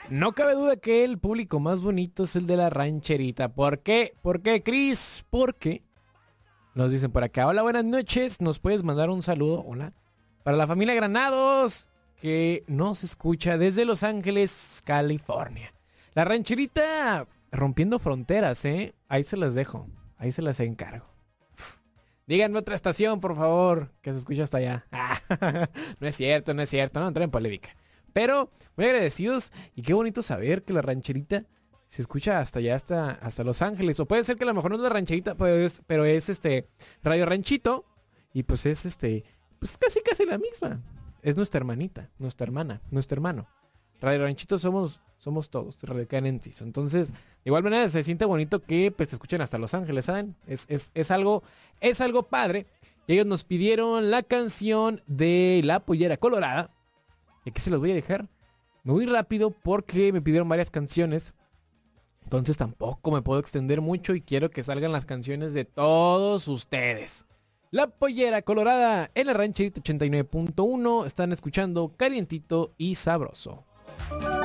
No cabe duda que el público más bonito es el de la rancherita. ¿Por qué? ¿Por qué, Cris? Porque nos dicen por acá, hola, buenas noches, nos puedes mandar un saludo, hola, para la familia Granados, que nos escucha desde Los Ángeles, California. La rancherita rompiendo fronteras, ¿eh? Ahí se las dejo, ahí se las encargo. Díganme otra estación, por favor, que se escucha hasta allá. No es cierto, no es cierto, no entré en polémica. Pero muy agradecidos y qué bonito saber que la rancherita se escucha hasta allá, hasta Los Ángeles. O puede ser que a lo mejor no es la rancherita, pues, pero es Radio Ranchito. Y pues es pues casi la misma. Es nuestra hermanita, nuestra hermana, nuestro hermano. Radio Ranchito somos todos, Radio Canensis. Entonces, de igual manera se siente bonito que pues te escuchen hasta Los Ángeles, ¿saben? Es algo padre. Y ellos nos pidieron la canción de La Pollera Colorada. Y aquí se los voy a dejar. Me voy rápido porque me pidieron varias canciones. Entonces tampoco me puedo extender mucho y quiero que salgan las canciones de todos ustedes. La Pollera Colorada en la Rancherita 89.1. Están escuchando Calientito y Sabroso.